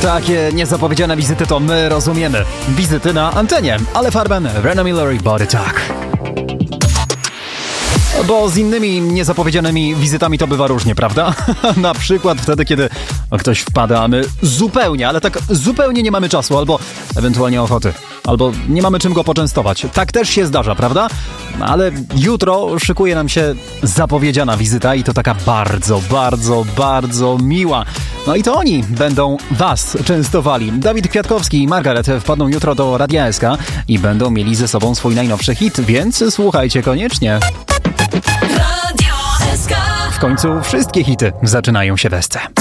Takie niezapowiedziane wizyty to my rozumiemy. Wizyty na antenie. Ale Farben, Rena Miller i Body Talk. Bo z innymi niezapowiedzianymi wizytami to bywa różnie, prawda? Na przykład wtedy, kiedy ktoś wpada, a my zupełnie, ale tak zupełnie nie mamy czasu, albo ewentualnie ochoty, albo nie mamy czym go poczęstować. Tak też się zdarza, prawda? Ale jutro szykuje nam się zapowiedziana wizyta i to taka bardzo, bardzo, bardzo miła. No i to oni będą was częstowali. Dawid Kwiatkowski i Margaret wpadną jutro do Radia SK i będą mieli ze sobą swój najnowszy hit, więc słuchajcie koniecznie. Radio SK. W końcu wszystkie hity zaczynają się w SC.